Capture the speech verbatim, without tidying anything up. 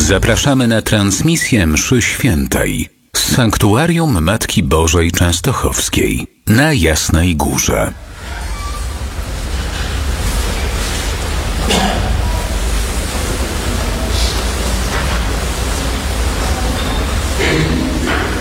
Zapraszamy na transmisję mszy świętej z Sanktuarium Matki Bożej Częstochowskiej na Jasnej Górze.